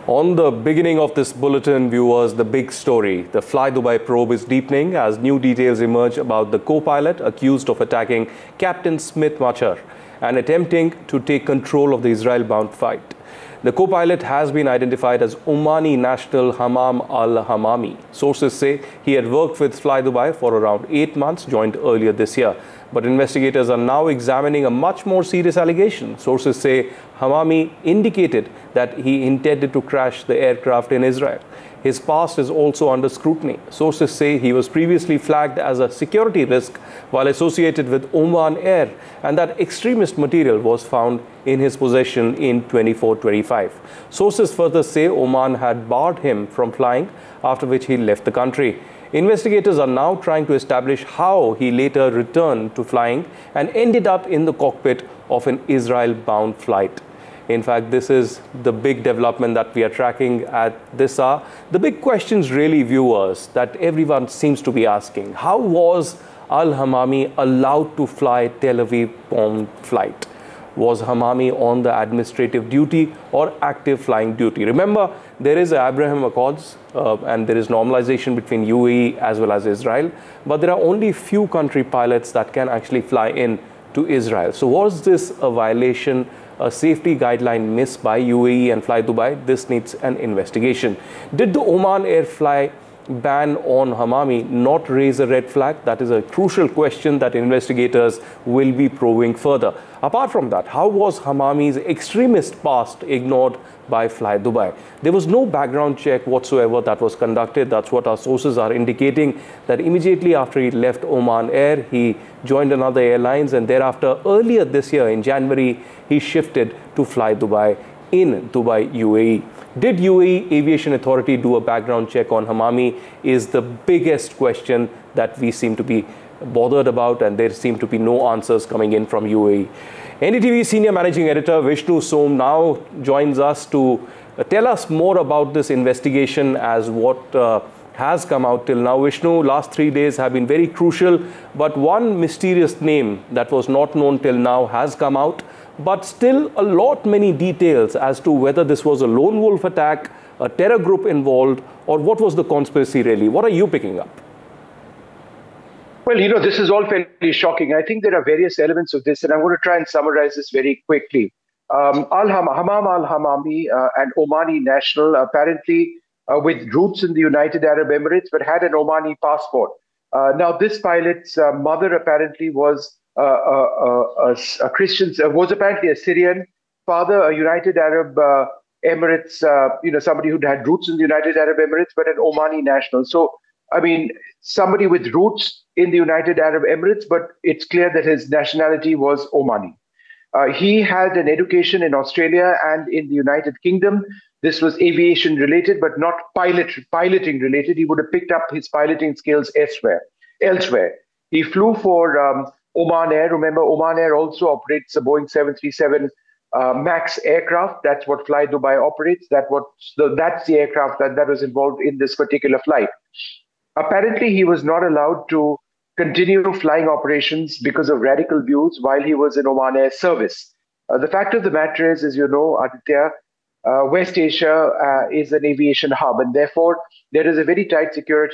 On the beginning of this bulletin, viewers, the big story. The Fly Dubai probe is deepening as new details emerge about the co-pilot accused of attacking Captain Smith Machar and attempting to take control of the Israel-bound flight. The co-pilot has been identified as Omani national Hammam al-Hammami. Sources say he had worked with Fly Dubai for around 8 months, joined earlier this year. But investigators are now examining a much more serious allegation. Sources say Hammami indicated that he intended to crash the aircraft in Israel. His past is also under scrutiny. Sources say he was previously flagged as a security risk while associated with Oman Air, and that extremist material was found in his possession in 24-25. Sources further say Oman had barred him from flying, after which he left the country. Investigators are now trying to establish how he later returned to flying and ended up in the cockpit of an Israel-bound flight. In fact, this is the big development that we are tracking at this hour. The big questions really, viewers, that everyone seems to be asking. How was al-Hammami allowed to fly Tel Aviv-bound flight? Was Hammami on the administrative duty or active flying duty? Remember, there is Abraham Accords and there is normalization between UAE as well as Israel, but there are only few country pilots that can actually fly in to Israel. So was this a violation, a safety guideline missed by UAE and Fly Dubai? This needs an investigation. Did the Oman Air fly ban on Hammami not raise a red flag? That is a crucial question that investigators will be probing further. Apart from that, how was Hammami's extremist past ignored by Fly Dubai? There was no background check whatsoever that was conducted. That's what our sources are indicating, that immediately after he left Oman Air, he joined another airlines, and thereafter, earlier this year in January, he shifted to Fly Dubai in Dubai, UAE. Did UAE Aviation Authority do a background check on Hammami is the biggest question that we seem to be bothered about, and there seem to be no answers coming in from UAE. NDTV Senior Managing Editor Vishnu Som now joins us to tell us more about this investigation as what has come out till now. Vishnu, last 3 days have been very crucial, but one mysterious name that was not known till now has come out. But still many details as to whether this was a lone wolf attack, a terror group involved, or what was the conspiracy really? What are you picking up? Well, this is all fairly shocking. I think there are various elements of this, and I'm going to try and summarize this very quickly. Hammam al-Hammami, an Omani national, apparently with roots in the United Arab Emirates, but had an Omani passport. Now, this pilot's mother apparently was a Christian, was apparently a Syrian, father a United Arab Emirates, somebody who'd had roots in the United Arab Emirates, but an Omani national. So, I mean, somebody with roots in the United Arab Emirates, but it's clear that his nationality was Omani. He had an education in Australia and in the United Kingdom. This was aviation related, but not piloting related. He would have picked up his piloting skills elsewhere. He flew for Oman Air. Remember, Oman Air also operates a Boeing 737 MAX aircraft. That's what Fly Dubai operates. That's the aircraft that was involved in this particular flight. Apparently, he was not allowed to continue flying operations because of radical views while he was in Oman Air service. The fact of the matter is, as you know, Aditya, West Asia is an aviation hub, and therefore there is a very tight security